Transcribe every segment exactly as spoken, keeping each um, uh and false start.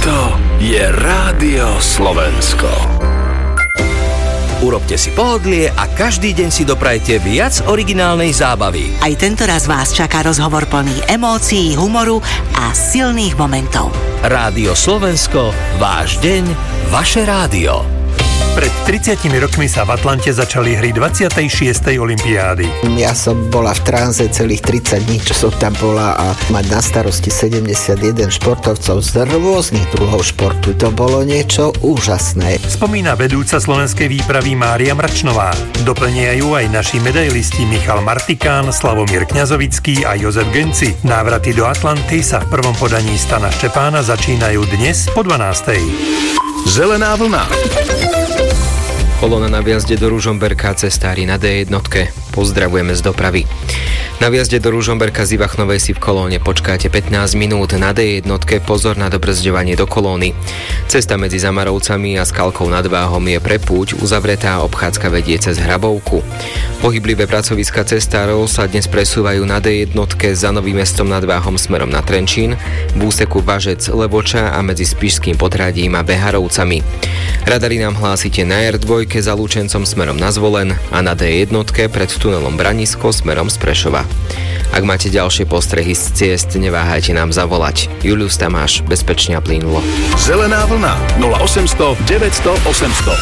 Toto je Rádio Slovensko. Urobte si pohodlie a každý deň si doprajte viac originálnej zábavy. Aj tento raz vás čaká rozhovor plný emócií, humoru a silných momentov. Rádio Slovensko, váš deň, vaše rádio. Pred tridsiatimi rokmi sa v Atlante začali hry dvadsiatej šiestej olympiády. Ja som bola v tranze celých tridsať dní, čo som tam bola, a mať na starosti sedemdesiatjeden športovcov z rôznych druhov športu. To bolo niečo úžasné. Spomína vedúca slovenskej výpravy Mária Mračnová. Doplňajú aj naši medailisti Michal Martikán, Slavomír Kňazovický a Jozef Genci. Návraty do Atlanty sa v prvom podaní Stana Štepána začínajú dnes po dvanástej. Zelená vlna. Kolóna na vjazde do Ružomberka, cestári na dé jednotke. Pozdravujeme z dopravy. Na vjazde do Ružomberka z Ivachnovej si v kolóne počkáte pätnásť minút. Na dé jednotke pozor na dobrzďovanie do kolóny. Cesta medzi Zamarovcami a Skalkou nad Váhom je pre púť uzavretá, obchádzka vedie cez Hrabovku. Pohyblivé pracoviska cestárov sa dnes presúvajú na dé jednotke za Novým Mestom nad Váhom smerom na Trenčín, v úseku Važec Levoča a medzi Spišským Podhradím a Beharovcami. Radary nám hlásite na er dva za Lučencom smerom na Zvolen a na dé jednotke pred tunelom Branisko smerom z Prešova. Ak máte ďalšie postrehy z ciest, neváhajte nám zavolať. Julius Tamáš, bezpečne a plynulo. Zelená vlna nula osemsto deväťsto osemsto.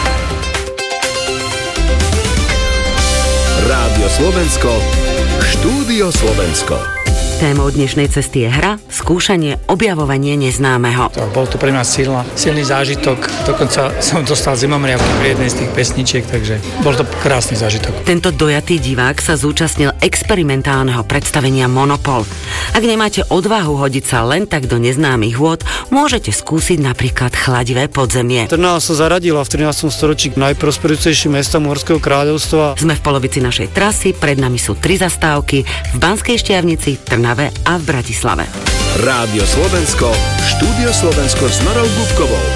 Rádio Slovensko, Štúdio Slovensko. Témou dnešnej cesty je hra, skúšanie, objavovanie neznámeho. To bol to pre mňa silná, silný zážitok. Dokonca som dostal zimomriavky pri jednej z tých pesničiek, takže bol to krásny zážitok. Tento dojatý divák sa zúčastnil experimentálneho predstavenia Monopol. Ak nemáte odvahu hodiť sa len tak do neznámych vôd, môžete skúsiť napríklad chladivé podzemie. Trnava sa zaradila v trinástom storočí k najprosperujúcejším mestom Uhorského kráľovstva. Sme v polovici našej trasy, pred nami sú tri zastávky v Banskej Štiavnici, Trnave a v Bratislave. Rádio Slovensko, Štúdio Slovensko s Norou Gubkovou.